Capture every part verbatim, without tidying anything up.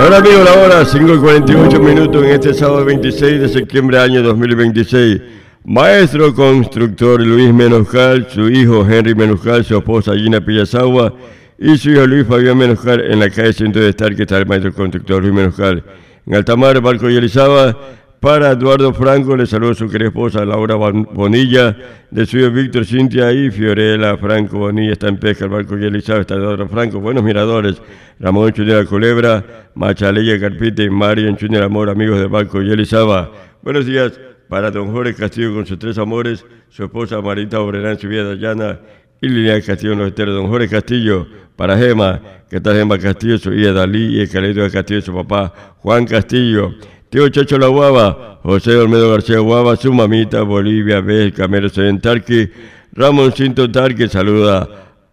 Ahora amigo, la hora, cinco y cuarenta y ocho minutos en este sábado veintiséis de septiembre año dos mil veintiséis. Maestro constructor Luis Menoscal, su hijo Henry Menoscal, su esposa Gina Pillazagua y su hijo Luis Fabián Menoscal en la calle Centro de Estar, que está el maestro constructor Luis Menoscal. En Altamar, Barco y Elizaba, para Eduardo Franco, le saludo a su querida esposa Laura Bonilla, de su hijo Víctor, Cintia y Fiorella Franco Bonilla, está en pesca, el Barco y Elizaba, está Eduardo Franco, buenos miradores, Ramón Chunera Culebra, Machaleya Carpita y Marian Chunera Amor, amigos del Barco y Elizaba. Buenos días para don Jorge Castillo con sus tres amores, su esposa Marita Obrerán, su vida Dayana y Lineal Castillo en los esteros. Don Jorge Castillo, para Gema, que está Gema Castillo, su hija Dalí y el Calito de Castillo, su papá Juan Castillo. Tío Chacho La Guava, José Olmedo García Guava, su mamita Bolivia B, Camero en Tarqui, Ramoncito Tarqui, saluda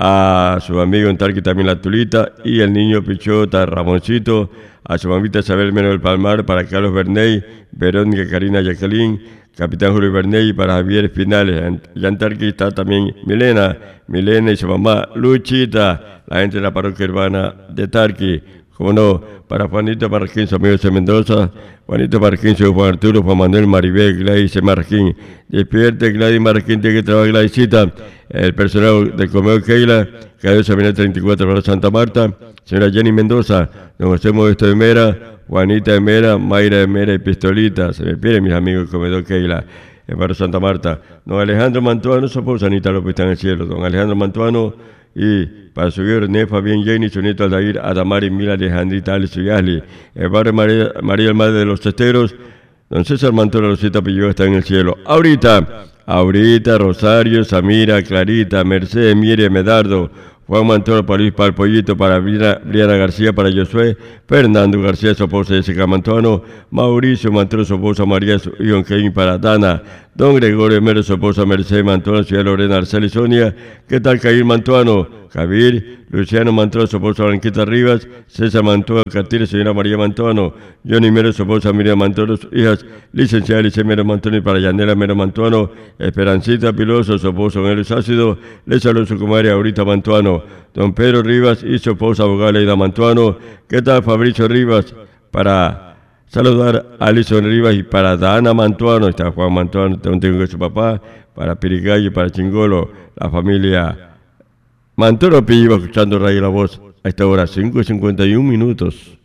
a su amigo en Tarqui también la Tulita, y el niño Pichota, Ramoncito, a su mamita Isabel Meno del Palmar, para Carlos Berney, Verónica Karina Jacqueline, Capitán Julio Berney, para Javier Espinales, y en Tarqui está también Milena, Milena y su mamá Luchita, la gente de la parroquia urbana de Tarqui. Como no, para Juanito Marquín, su amigo de Mendoza, Juanito Marquín, su Juan Arturo, Juan Manuel, Maribel, Gladys Marquín. Despierte, Gladys Marquín, tiene que trabajar Gladysita. El personal del comedor Keila, Cayo Sabina treinta y cuatro para Santa Marta, señora Jenny Mendoza, don José Modesto de Mera, Juanita de Mera, Mayra de Mera y Pistolita. Se me piden mis amigos del comedor Keila, en barrio Santa Marta. Don Alejandro Mantuano, su esposa Anita López está en el cielo. Don Alejandro Mantuano, y para su hijo René, Fabián Jenny, su nieto Aldair, Adamari, Mila, Alejandrita, Alice y Yasli. El barrio María, María el Madre de los Testeros, don César Mantola, Rosita Pillo está en el cielo. Ahorita, ahorita, Rosario, Samira, Clarita, Mercedes, Miriam, Medardo, Juan Mantola, para Luis Palpollito, para Briana García, para Josué, Fernando García, su esposa Jessica Mantuano, Mauricio Mantola, su esposa María, su hijo Kevin, para Dana, don Gregorio Mero, su esposa Mercedes Mantuano, su hija Lorena Arcel y Sonia, ¿qué tal Cair Mantuano? Javier, Luciano Mantuano, su esposa Blanquita Rivas, César Mantuano, Cartires, señora María Mantuano, Johnny Mero, su esposa Miriam Mantuano, sus hijas, licenciada Alicia Mero Mantuano y para Yanela Mero Mantuano, Esperancita Piloso, su esposo Luis Ácido, le saludo a su comadre Aurita Mantuano, don Pedro Rivas y su esposa abogada Leida Mantuano, ¿qué tal Fabricio Rivas? Para saludar a Alison Rivas y para Dana Mantuano, está Juan Mantuano, tengo que su papá, para Pirigallo y para Chingolo, la familia Mantuano Pillo, escuchando Radio La Voz a esta hora, cinco y cincuenta y un minutos.